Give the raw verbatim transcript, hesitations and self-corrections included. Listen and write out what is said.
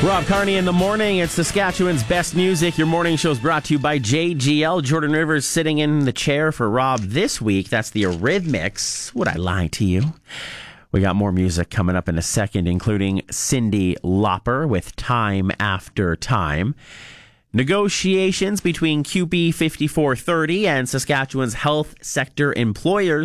Rob Carney in the morning. It's Saskatchewan's best music. Your morning show is brought to you by J G L. Jordan Rivers sitting in the chair for Rob this week. That's the Eurythmics. Would I lie to you? We got more music coming up in a second, including Cyndi Lauper with Time After Time. Negotiations between Q P fifty-four thirty and Saskatchewan's health sector employers